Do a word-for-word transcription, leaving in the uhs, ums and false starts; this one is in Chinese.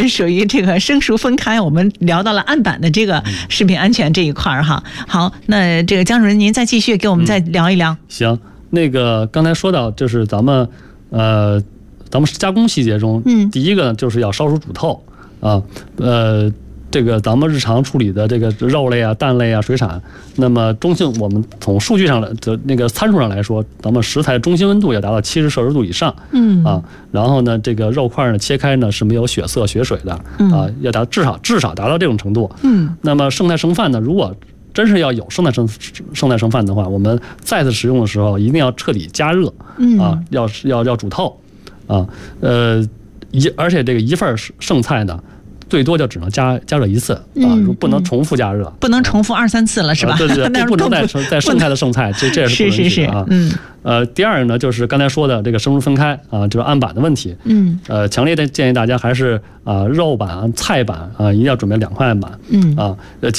是属于这个生熟分开，我们聊到了案板的这个食品安全这一块哈。好，那这个江主任您再继续给我们再聊一聊。嗯、 行，那个刚才说到就是咱们呃咱们加工细节中，嗯，第一个呢就是要烧熟煮透啊，呃。这个咱们日常处理的这个肉类啊、蛋类啊、水产，那么中性，我们从数据上的那个参数上来说，咱们食材的中心温度要达到七十摄氏度以上，嗯啊，然后呢，这个肉块呢切开呢是没有血色、血水的，啊，要达至少至少达到这种程度，嗯。那么剩菜剩饭呢，如果真是要有剩菜剩剩菜剩饭的话，我们再次食用的时候一定要彻底加热，嗯啊，要要要煮透，啊，呃，一而且这个一份剩菜呢。最多就只能加加热一次啊，嗯、不能重复加热， 不能重复二三次了，是吧？ 啊、对对对，不能再再剩菜的剩菜，这这也是不允许的啊。是是是嗯。呃，第二个呢，就是刚才说的这个生熟分开啊，就是案板的问题。嗯。呃，强烈的建议大家还是啊、呃，肉板、菜板啊，一定要准备两块案板。嗯。啊，呃。